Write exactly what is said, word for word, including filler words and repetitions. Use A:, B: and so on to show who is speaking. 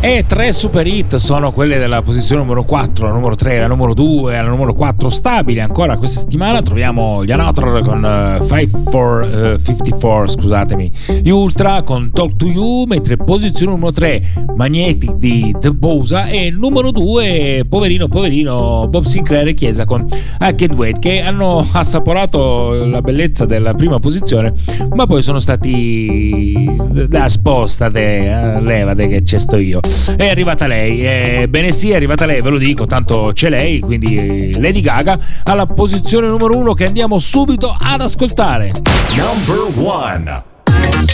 A: E tre super hit sono quelle della posizione numero quattro, la numero tre, la numero due, la numero quattro stabile. Ancora questa settimana troviamo gli Another con uh, cinquantaquattro, scusatemi, gli Ultra con Talk to You, mentre posizione numero tre Magnetic di The Bosa e numero due poverino poverino Bob Sinclair e Chiesa con I Can't Wait, che hanno assaporato la bellezza della prima posizione ma poi sono stati da sposta de, levate che c'è sto io. È arrivata lei, ebbene sì, è arrivata lei, ve lo dico, tanto c'è lei, quindi Lady Gaga alla posizione numero uno che andiamo subito ad ascoltare.
B: Number one.